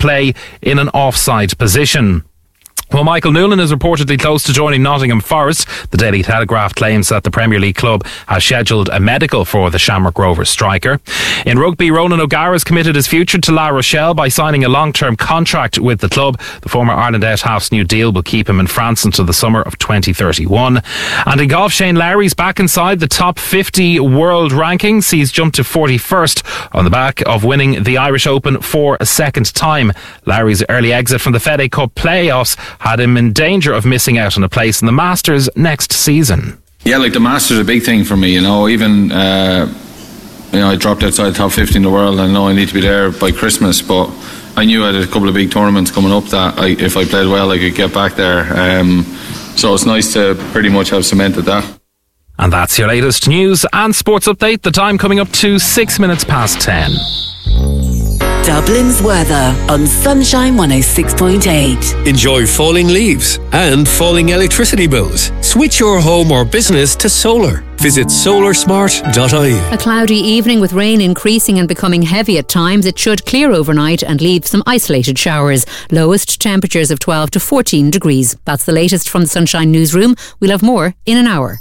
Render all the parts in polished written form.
play in an offside position. Well, Michael Noonan is reportedly close to joining Nottingham Forest. The Daily Telegraph claims that the Premier League club has scheduled a medical for the Shamrock Rovers striker. In rugby, Ronan O'Gara has committed his future to La Rochelle by signing a long-term contract with the club. The former Ireland half's new deal will keep him in France until the summer of 2031. And in golf, Shane Lowry's back inside the top 50 world rankings. He's jumped to 41st on the back of winning the Irish Open for a second time. Lowry's early exit from the FedEx Cup playoffs had him in danger of missing out on a place in the Masters next season. Yeah, like the Masters is a big thing for me, even I dropped outside the top 50 in the world. I know I need to be there by Christmas, but I knew I had a couple of big tournaments coming up that if I played well I could get back there, so it's nice to pretty much have cemented that. And that's your latest news and sports update. The time coming up to 6 minutes past 10. Dublin's weather on Sunshine 106.8. Enjoy falling leaves and falling electricity bills. Switch your home or business to solar. Visit solarsmart.ie. A cloudy evening with rain increasing and becoming heavy at times. It should clear overnight and leave some isolated showers. Lowest temperatures of 12 to 14 degrees. That's the latest from the Sunshine Newsroom. We'll have more in an hour.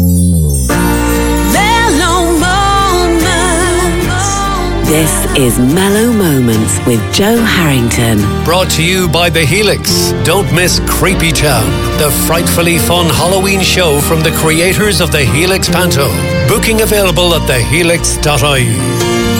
This is Mellow Moments with Joe Harrington. Brought to you by The Helix. Don't miss Creepy Town, the frightfully fun Halloween show from the creators of The Helix Panto. Booking available at thehelix.ie.